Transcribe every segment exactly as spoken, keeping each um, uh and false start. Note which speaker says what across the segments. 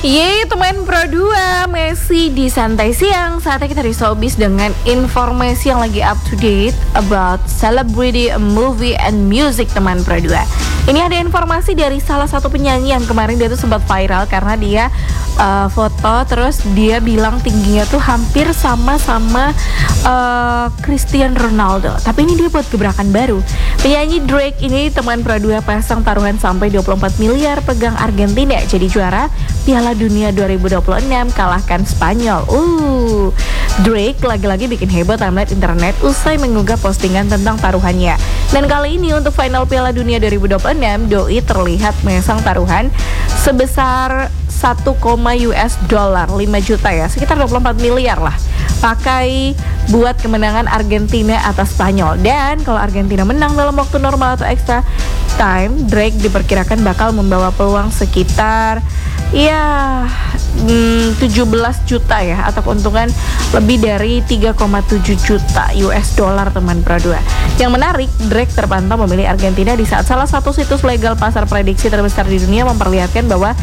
Speaker 1: Yeay teman Pro dua, Messi di santai siang. Saatnya kita di showbiz dengan informasi yang lagi up to date about celebrity, movie, and music teman Pro dua. Ini ada informasi dari salah satu penyanyi yang kemarin dia tuh sempat viral karena dia uh, foto terus dia bilang tingginya tuh hampir sama-sama uh, Cristiano Ronaldo. Tapi ini dia buat gebrakan baru. Penyanyi Drake ini teman Pro dua pasang taruhan sampai dua puluh empat miliar pegang Argentina jadi juara Piala Dunia dua ribu dua puluh enam, kalahkan Spanyol. Uh, Drake lagi-lagi bikin heboh timeline internet usai mengunggah postingan tentang taruhannya. Dan kali ini untuk final Piala Dunia dua ribu dua puluh enam, doi terlihat memasang taruhan sebesar satu koma US dollar, lima juta ya, sekitar dua puluh empat miliar lah. Pakai buat kemenangan Argentina atas Spanyol. Dan kalau Argentina menang dalam waktu normal atau extra time, Drake diperkirakan bakal membawa peluang sekitar ya hmm, tujuh belas juta ya, atau keuntungan lebih dari tiga koma tujuh juta US dollar teman Pro dua. Yang menarik, Drake terpantau memilih Argentina di saat salah satu situs legal pasar prediksi terbesar di dunia memperlihatkan bahwa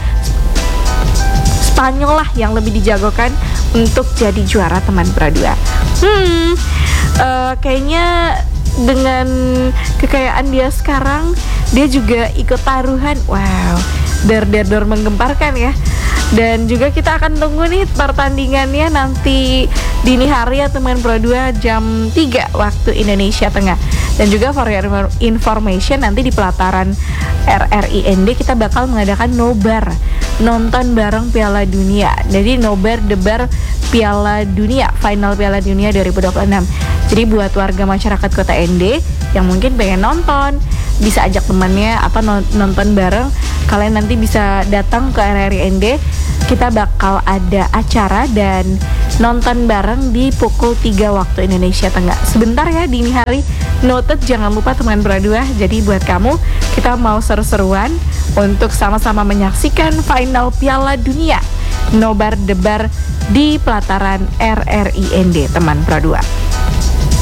Speaker 1: Spanyol lah yang lebih dijagokan untuk jadi juara teman Pro dua. Hmm, uh, kayaknya dengan kekayaan dia sekarang, dia juga ikut taruhan. Wow, der-der-der menggemparkan ya. Dan juga kita akan tunggu nih pertandingannya nanti dini hari ya teman Pro dua jam tiga waktu Indonesia Tengah. Dan juga for your information, nanti di pelataran R R I N D kita bakal mengadakan nobar, nonton bareng Piala Dunia. Jadi nobar debar Piala Dunia, final Piala Dunia dua ribu dua puluh enam. Jadi buat warga masyarakat Kota N D yang mungkin pengen nonton, bisa ajak temannya apa nonton bareng. Kalian nanti bisa datang ke R R I N D. Kita bakal ada acara dan nonton bareng di pukul tiga waktu Indonesia Tengah. Sebentar ya dini hari. Noted, jangan lupa teman Pro dua. Jadi buat kamu, kita mau seru-seruan untuk sama-sama menyaksikan final Piala Dunia, nobar debar di pelataran R R I N D teman Pro dua.